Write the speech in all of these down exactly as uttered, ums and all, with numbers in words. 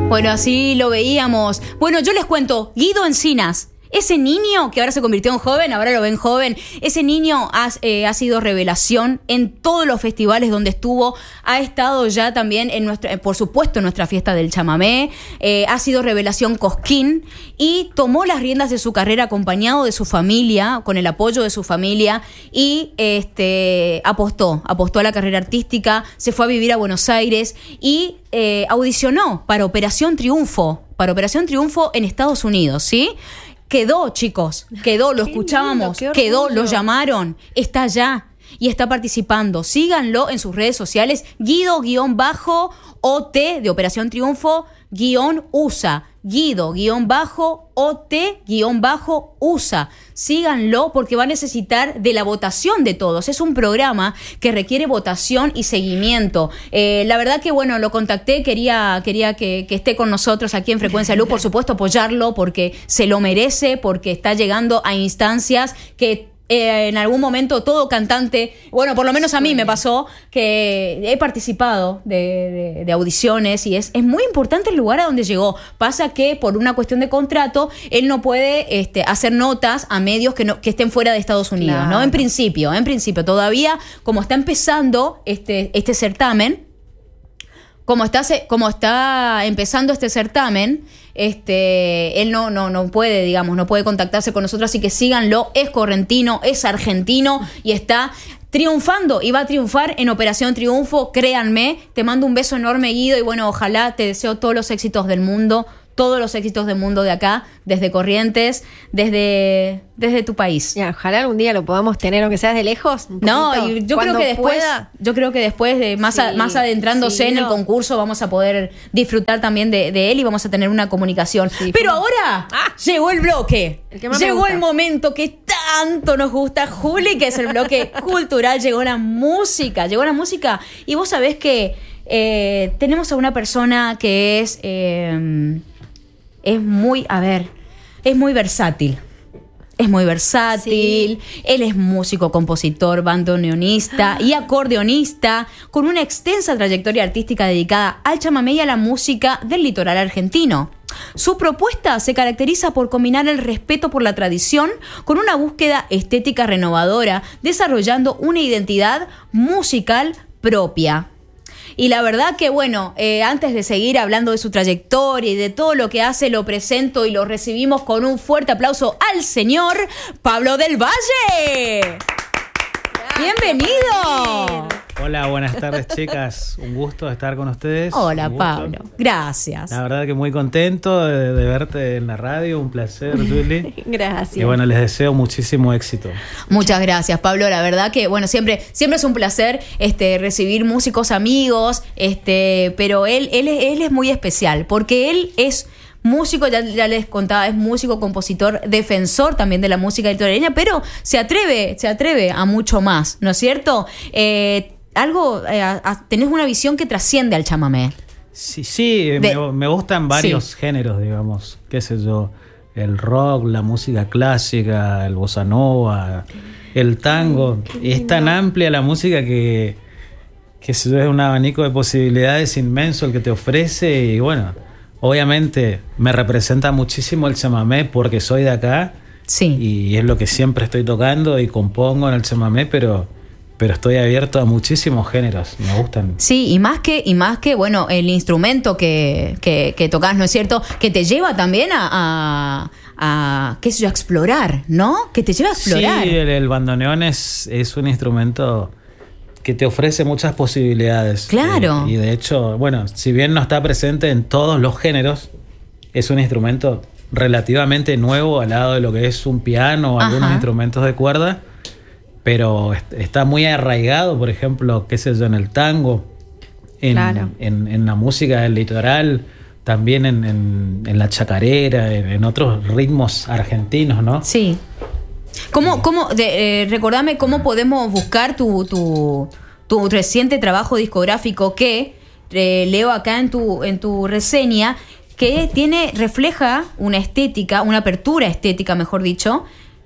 Bueno, así lo veíamos. Bueno, yo les cuento, Guido Encinas. Ese niño que ahora se convirtió en joven, ahora lo ven joven, ese niño ha, eh, ha sido revelación en todos los festivales donde estuvo, ha estado ya también, en nuestra, eh, por supuesto, en nuestra fiesta del chamamé, eh, ha sido revelación Cosquín y tomó las riendas de su carrera acompañado de su familia, con el apoyo de su familia y este, apostó, apostó a la carrera artística, se fue a vivir a Buenos Aires y eh, audicionó para Operación Triunfo, para Operación Triunfo en Estados Unidos, ¿sí? Quedó, chicos, quedó, lo escuchábamos, lindo, quedó, lo llamaron, está allá y está participando. Síganlo en sus redes sociales, Guido-O T de Operación Triunfo, guión USA, Guido-O T-USA. Síganlo porque va a necesitar de la votación de todos. Es un programa que requiere votación y seguimiento. Eh, la verdad que, bueno, lo contacté, quería, quería que, que esté con nosotros aquí en Frecuencia Luz, por supuesto, apoyarlo porque se lo merece, porque está llegando a instancias que Eh, en algún momento todo cantante, bueno, por lo menos a mí me pasó que he participado de, de, de audiciones y es, es muy importante el lugar a donde llegó. Pasa que por una cuestión de contrato él no puede este, hacer notas a medios que, no, que estén fuera de Estados Unidos, claro. ¿no? En principio, en principio, todavía como está empezando este, este certamen, como está, como está empezando este certamen, este, él no, no, no puede, digamos, no puede contactarse con nosotros, así que síganlo, es correntino, es argentino y está triunfando y va a triunfar en Operación Triunfo, créanme. Te mando un beso enorme, Guido, y bueno, ojalá, te deseo todos los éxitos del mundo, todos los éxitos del mundo de acá, desde Corrientes, desde, desde tu país. Ya, ojalá algún día lo podamos tener, aunque sea de lejos. No, y yo creo que después, pueda. yo creo que después de más, sí, a, más adentrándose sí, en no. el concurso, vamos a poder disfrutar también de, de él y vamos a tener una comunicación. Sí, Pero fue. ahora ah, llegó el bloque. El que más llegó el momento que tanto nos gusta, Juli, que es el bloque cultural. Llegó la música, llegó la música. Y vos sabés que eh, tenemos a una persona que es... Eh, Es muy, a ver, es muy versátil. Es muy versátil. Sí. Él es músico, compositor, bandoneonista y acordeonista, con una extensa trayectoria artística dedicada al chamamé y a la música del litoral argentino. Su propuesta se caracteriza por combinar el respeto por la tradición con una búsqueda estética renovadora, desarrollando una identidad musical propia. Y la verdad que, bueno, eh, antes de seguir hablando de su trayectoria y de todo lo que hace, lo presento y lo recibimos con un fuerte aplauso al señor Pablo del Valle. ¡Bienvenido! Hola, buenas tardes, chicas. Un gusto estar con ustedes. Hola, Pablo. Gracias. La verdad que muy contento de, de verte en la radio. Un placer, Julie. Gracias. Y bueno, les deseo muchísimo éxito. Muchas gracias, Pablo. La verdad que, bueno, siempre, siempre es un placer este, recibir músicos amigos, este, pero él, él, es, él es muy especial porque él es... músico, ya, ya les contaba, es músico, compositor, defensor también de la música litoreña, pero se atreve, se atreve a mucho más, ¿no es cierto? Eh, algo, eh, a, tenés una visión que trasciende al chamamé. Sí, sí, de, me, me gustan varios sí. géneros, digamos, qué sé yo, el rock, la música clásica, el bossa nova, el tango. Y es tan amplia la música que, que es un abanico de posibilidades inmenso el que te ofrece y bueno... Obviamente me representa muchísimo el chamamé porque soy de acá sí. y es lo que siempre estoy tocando y compongo en el chamamé, pero, pero estoy abierto a muchísimos géneros, me gustan. Sí, y más que, y más que bueno, el instrumento que, que, que tocas, ¿no es cierto? Que te lleva también a, a, a qué sé yo, a explorar, ¿no? Que te lleva a explorar. Sí, el, el bandoneón es, es un instrumento... que te ofrece muchas posibilidades. Claro. Eh, y de hecho, bueno, si bien no está presente en todos los géneros, es un instrumento relativamente nuevo al lado de lo que es un piano o algunos instrumentos de cuerda, pero est- está muy arraigado, por ejemplo, qué sé yo, en el tango, en, claro. en, en la música del litoral, también en, en, en la chacarera, en, en otros ritmos argentinos, ¿no? Sí. ¿Cómo, cómo, de, eh, recordame cómo podemos buscar tu, tu, tu reciente trabajo discográfico que eh, leo acá en tu, en tu reseña, que tiene, refleja una estética, una apertura estética, mejor dicho,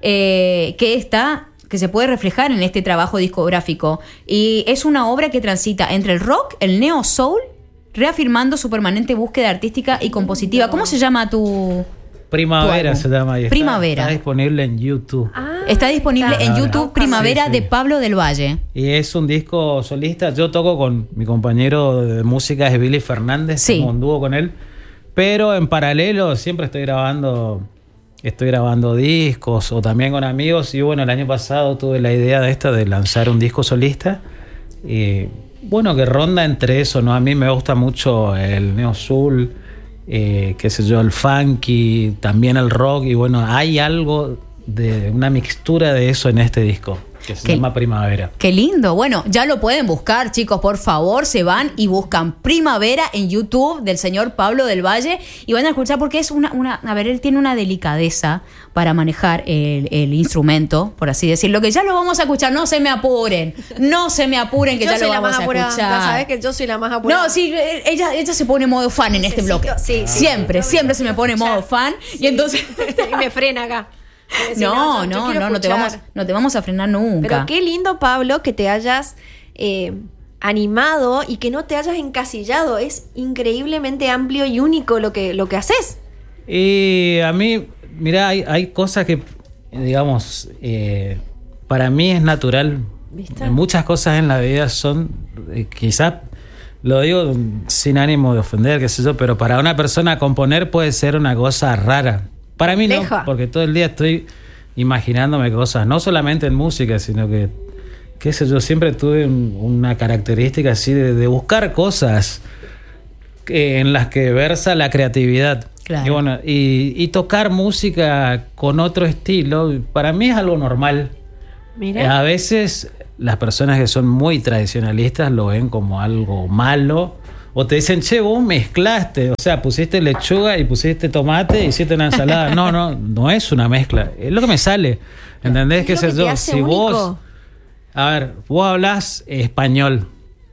eh, que está, que se puede reflejar en este trabajo discográfico. Y es una obra que transita entre el rock, el neo soul, reafirmando su permanente búsqueda artística y compositiva. ¿Cómo se llama tu...? Primavera se llama. Y está, Primavera. Está disponible en YouTube. Ah, Está disponible está. en YouTube, Primavera Sí, sí. de Pablo del Valle. Y es un disco solista. Yo toco con mi compañero de música, es Billy Fernández. Sí. Tengo un dúo con él. Pero en paralelo siempre estoy grabando, estoy grabando discos o también con amigos. Y bueno, el año pasado tuve la idea de esta de lanzar un disco solista. Y bueno, que ronda entre eso, ¿no? A mí me gusta mucho el neo soul, eh, qué sé yo, el funky, también el rock. Y bueno, hay algo de una mixtura de eso en este disco, que se ¿Qué? llama Primavera. Qué lindo. Bueno, ya lo pueden buscar, chicos, por favor. Se van y buscan Primavera en YouTube del señor Pablo del Valle y van a escuchar porque es una... una a ver, él tiene una delicadeza para manejar el, el instrumento, por así decirlo, que ya lo vamos a escuchar. No se me apuren. No se me apuren que Yo ya soy lo la vamos más a apurada. escuchar. Ya sabes que yo soy la más apurada. No, sí, ella, ella se pone modo fan en este Necesito- bloque. sí, sí, siempre, sí, siempre se me pone escuchar. modo fan. Sí. Y entonces... Y me frena acá. Me dice, No, yo- yo no, quiero no, no te, escuchar. vamos, no te vamos a frenar nunca. Pero qué lindo, Pablo, que te hayas eh, animado y que no te hayas encasillado. Es increíblemente amplio y único lo que, lo que haces. Y a mí, mira, hay, hay cosas que, digamos, eh, para mí es natural. ¿Viste? Muchas cosas en la vida son, eh, quizás, lo digo sin ánimo de ofender, qué sé yo, pero para una persona componer puede ser una cosa rara. Para mí no, Leja. porque todo el día estoy imaginándome cosas, no solamente en música, sino que, qué sé yo, siempre tuve un- una característica así de, de buscar cosas que- en las que versa la creatividad. Claro. Y bueno, y, y tocar música con otro estilo, para mí es algo normal. Mira. A veces las personas que son muy tradicionalistas lo ven como algo malo. O te dicen, che, vos mezclaste. O sea, pusiste lechuga y pusiste tomate y hiciste una ensalada. No, no, no es una mezcla. Es lo que me sale. ¿Entendés? Es ¿Qué lo sé que te yo? hace Si vos... único. A ver, vos hablas español.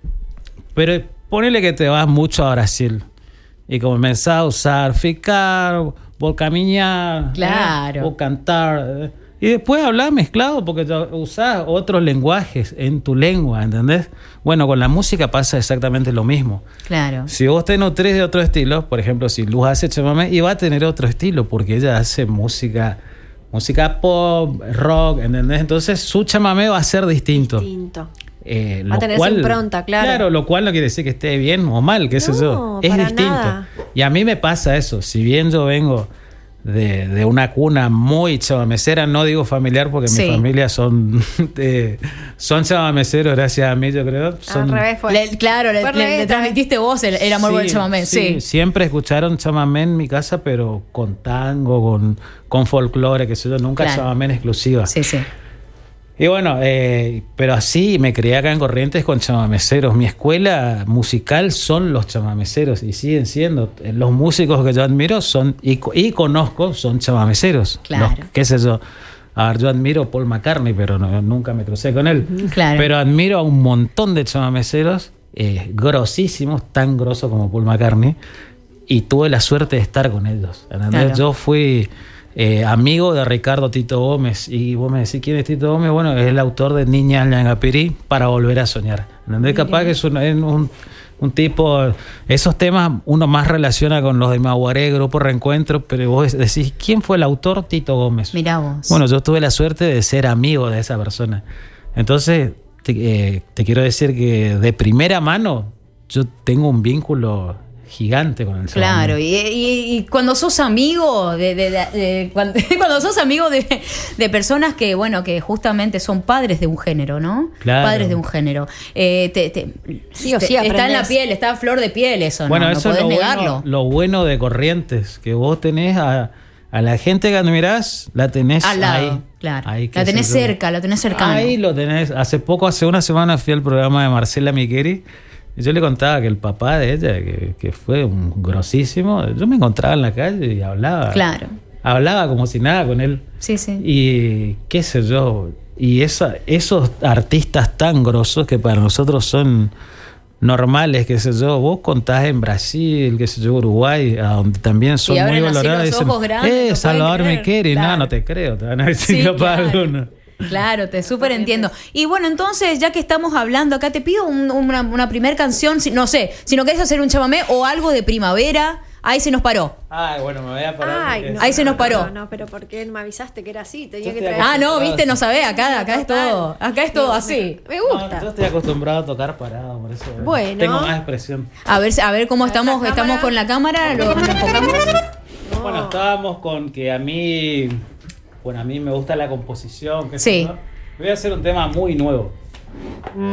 Pero ponele que te vas mucho a Brasil. Y comenzás a usar ficar, vos caminar, Claro. ¿eh? Vos cantar. ¿eh? Y después hablás mezclado porque ya usás otros lenguajes en tu lengua, ¿entendés? Bueno, con la música pasa exactamente lo mismo. Claro. Si vos te nutrís de otro estilo, por ejemplo, si Luz hace chamamé, y va a tener otro estilo porque ella hace música, música pop, rock, ¿entendés? Entonces su chamamé va a ser distinto. Distinto. Eh, Va a lo tener su cual- impronta, claro. Claro, lo cual no quiere decir que esté bien o mal, qué sé No, yo. Es para distinto. nada. Y a mí me pasa eso. Si bien yo vengo de, de una cuna muy chamamecera, no digo familiar porque Sí. mi familia son de- son chamameceros, gracias a mí, yo creo. Son, Al revés fue. Le- claro, le, Fue al le- revés, le transmitiste vos el, el amor por el chamamé. Sí. Siempre escucharon chamamé en mi casa, pero con tango, con, con folclore, que sé yo, nunca Claro. chamamé en exclusiva. Sí, sí. Y bueno, eh, pero así me crié acá en Corrientes con chamameceros. Mi escuela musical son los chamameceros y siguen siendo. Los músicos que yo admiro son y, co- y conozco son chamameceros. Claro. Los- qué sé yo. A ver, yo admiro a Paul McCartney, pero no- nunca me crucé con él. Claro. Pero admiro a un montón de chamameceros eh, grosísimos, tan grosos como Paul McCartney. Y tuve la suerte de estar con ellos. ¿entendés? Claro. Yo fui eh, amigo de Ricardo Tito Gómez. Y vos me decís, ¿quién es Tito Gómez? Bueno, es el autor de Niña Ñangapirí, Para volver a soñar. ¿Entendés? Capaz que es un, es un, un tipo... Esos temas uno más relaciona con los de Maguaré, Grupo Reencuentro, pero vos decís, ¿quién fue el autor? Tito Gómez. Mirá vos. Bueno, yo tuve la suerte de ser amigo de esa persona. Entonces, te, eh, te quiero decir que de primera mano yo tengo un vínculo gigante con el Claro, chamamé. y, y- y cuando sos amigo de, de- de- de- cuando, cuando sos amigo de, de personas que, bueno, que justamente son padres de un género, ¿no? Claro. Padres de un género. Eh, te- te- Sí o sí te- está en la aprendés. piel, está a flor de piel eso, Bueno, ¿no? No eso es podés lo negarlo. bueno, lo bueno de Corrientes, que vos tenés a, a la gente que admirás, la tenés Al lado, ahí. claro. Ahí, qué La tenés sé yo. cerca, la tenés cercano. Ahí lo tenés. Hace poco, hace una semana fui al programa de Marcela Miqueri y yo le contaba que el papá de ella, que, que fue un grosísimo, yo me encontraba en la calle y hablaba. Claro. Hablaba como si nada con él. Sí, sí. Y qué sé yo. Y esa, esos artistas tan grosos que para nosotros son normales, qué sé yo. Vos contás en Brasil, qué sé yo, Uruguay, a donde también son Y muy abren así valorados. los Dicen, ojos grandes, eh, no Salvador pueden creer". Miqueri. Claro. No, no te creo. Te van a decir Sí, capaz claro. alguno. Claro, te súper entiendo. Y bueno, entonces, ya que estamos hablando acá, te pido un, una, una primer canción, si, no sé, si no querés hacer un chamamé o algo de primavera. Ahí se nos paró. Ay, bueno, me voy a parar. Ay, no, ahí se nos paró. No, no, no, pero ¿por qué me avisaste que era así? Tenía que traer... Ah, no, viste, no sabés, acá, acá es todo, acá es todo así. Me gusta. No, yo estoy acostumbrado a tocar parado, por eso bueno. tengo más expresión. A ver, a ver cómo estamos, estamos con la cámara, lo, lo enfocamos. No. Bueno, estábamos con que a mí, bueno, a mí me gusta la composición. Que sí. Voy a hacer un tema muy nuevo.